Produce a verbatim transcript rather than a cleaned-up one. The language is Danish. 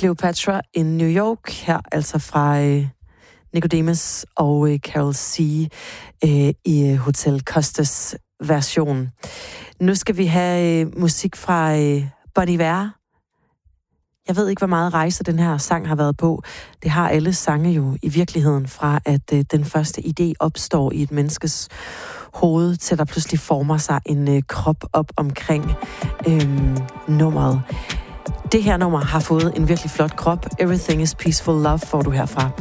Cleopatra in New York, her altså fra øh, Nicodemus og øh, Carol C. Øh, i Hotel Costas version. Nu skal vi have øh, musik fra øh, Bon Iver. Jeg ved ikke, hvor meget rejse den her sang har været på. Det har alle sange jo i virkeligheden fra, at øh, den første idé opstår i et menneskes hoved, til der pludselig former sig en øh, krop op omkring øh, nummeret. Det her nummer har fået en virkelig flot krop. Everything is Peaceful Love får du herfra.